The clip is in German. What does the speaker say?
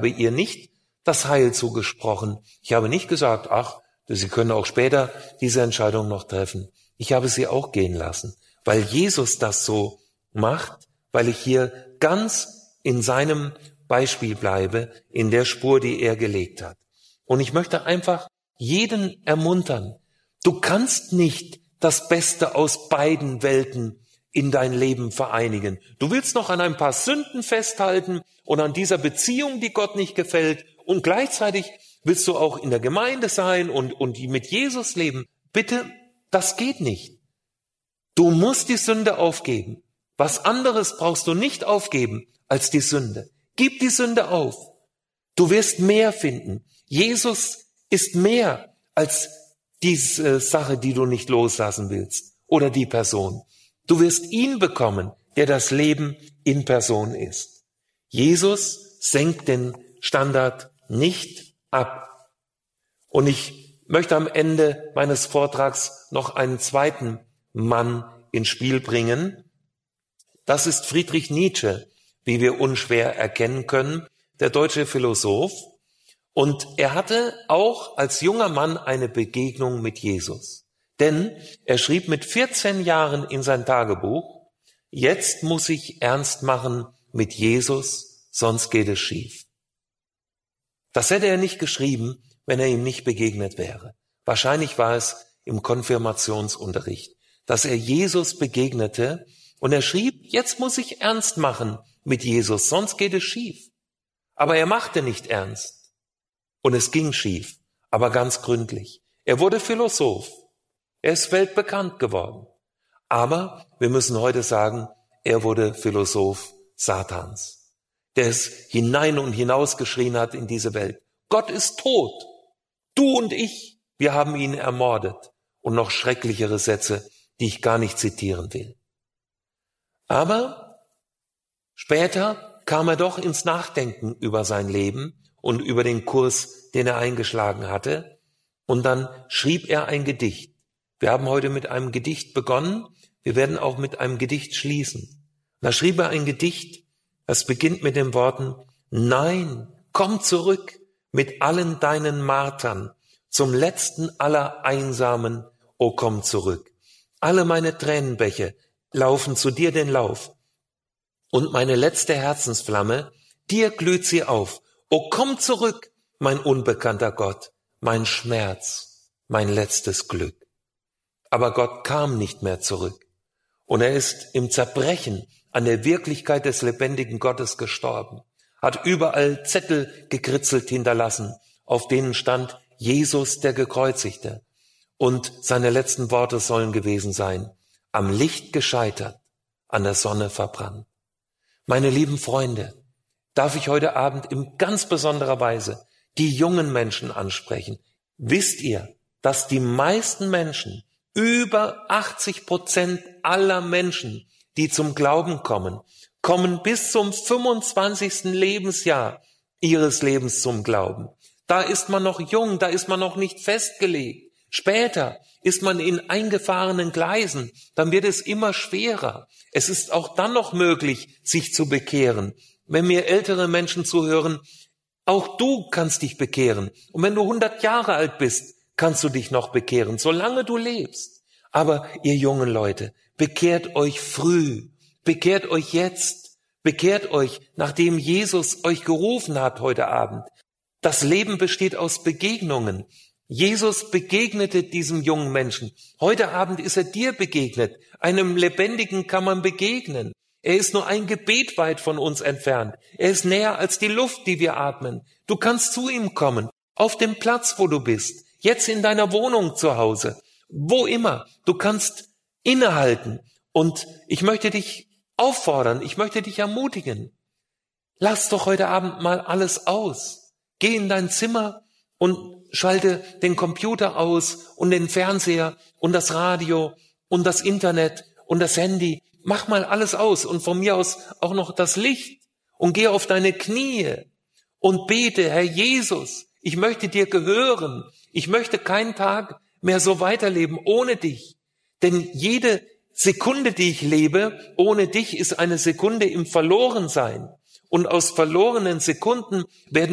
habe ihr nicht das Heil zugesprochen. Ich habe nicht gesagt, ach, Sie können auch später diese Entscheidung noch treffen. Ich habe sie auch gehen lassen, weil Jesus das so macht, weil ich hier ganz in seinem Beispiel bleibe, in der Spur, die er gelegt hat. Und ich möchte einfach jeden ermuntern, du kannst nicht das Beste aus beiden Welten in dein Leben vereinigen. Du willst noch an ein paar Sünden festhalten und an dieser Beziehung, die Gott nicht gefällt, und gleichzeitig willst du auch in der Gemeinde sein und mit Jesus leben. Bitte, das geht nicht. Du musst die Sünde aufgeben. Was anderes brauchst du nicht aufgeben als die Sünde. Gib die Sünde auf. Du wirst mehr finden. Jesus ist mehr als diese Sache, die du nicht loslassen willst, oder die Person. Du wirst ihn bekommen, der das Leben in Person ist. Jesus senkt den Standard nicht ab. Und ich möchte am Ende meines Vortrags noch einen zweiten Mann ins Spiel bringen. Das ist Friedrich Nietzsche, wie wir unschwer erkennen können, der deutsche Philosoph. Und er hatte auch als junger Mann eine Begegnung mit Jesus. Denn er schrieb mit 14 Jahren in sein Tagebuch, jetzt muss ich ernst machen mit Jesus, sonst geht es schief. Das hätte er nicht geschrieben, wenn er ihm nicht begegnet wäre. Wahrscheinlich war es im Konfirmationsunterricht, dass er Jesus begegnete und er schrieb, jetzt muss ich ernst machen mit Jesus, sonst geht es schief. Aber er machte nicht ernst und es ging schief, aber ganz gründlich. Er wurde Philosoph, er ist weltbekannt geworden. Aber wir müssen heute sagen, er wurde Philosoph Satans, der es hinein und hinaus geschrien hat in diese Welt. Gott ist tot. Du und ich, wir haben ihn ermordet. Und noch schrecklichere Sätze, die ich gar nicht zitieren will. Aber später kam er doch ins Nachdenken über sein Leben und über den Kurs, den er eingeschlagen hatte. Und dann schrieb er ein Gedicht. Wir haben heute mit einem Gedicht begonnen. Wir werden auch mit einem Gedicht schließen. Da schrieb er ein Gedicht, das beginnt mit den Worten, nein, komm zurück mit allen deinen Martern, zum letzten aller Einsamen, o komm zurück. Alle meine Tränenbäche laufen zu dir den Lauf, und meine letzte Herzensflamme, dir glüht sie auf. O komm zurück, mein unbekannter Gott, mein Schmerz, mein letztes Glück. Aber Gott kam nicht mehr zurück, und er ist im Zerbrechen an der Wirklichkeit des lebendigen Gottes gestorben, hat überall Zettel gekritzelt hinterlassen, auf denen stand Jesus der Gekreuzigte. Und seine letzten Worte sollen gewesen sein, am Licht gescheitert, an der Sonne verbrannt. Meine lieben Freunde, darf ich heute Abend in ganz besonderer Weise die jungen Menschen ansprechen. Wisst ihr, dass die meisten Menschen, über 80% aller Menschen, die zum Glauben kommen, kommen bis zum 25. Lebensjahr ihres Lebens zum Glauben. Da ist man noch jung, da ist man noch nicht festgelegt. Später ist man in eingefahrenen Gleisen, dann wird es immer schwerer. Es ist auch dann noch möglich, sich zu bekehren. Wenn mir ältere Menschen zuhören, auch du kannst dich bekehren. Und wenn du 100 Jahre alt bist, kannst du dich noch bekehren, solange du lebst. Aber ihr jungen Leute, bekehrt euch früh, bekehrt euch jetzt, bekehrt euch, nachdem Jesus euch gerufen hat heute Abend. Das Leben besteht aus Begegnungen. Jesus begegnete diesem jungen Menschen. Heute Abend ist er dir begegnet. Einem Lebendigen kann man begegnen. Er ist nur ein Gebet weit von uns entfernt. Er ist näher als die Luft, die wir atmen. Du kannst zu ihm kommen, auf dem Platz, wo du bist, jetzt in deiner Wohnung zu Hause, wo immer. Du kannst innehalten. Und ich möchte dich auffordern, ich möchte dich ermutigen. Lass doch heute Abend mal alles aus. Geh in dein Zimmer und schalte den Computer aus und den Fernseher und das Radio und das Internet und das Handy. Mach mal alles aus und von mir aus auch noch das Licht und geh auf deine Knie und bete, Herr Jesus, ich möchte dir gehören. Ich möchte keinen Tag mehr so weiterleben ohne dich. Denn jede Sekunde, die ich lebe, ohne dich ist eine Sekunde im Verlorensein. Und aus verlorenen Sekunden werden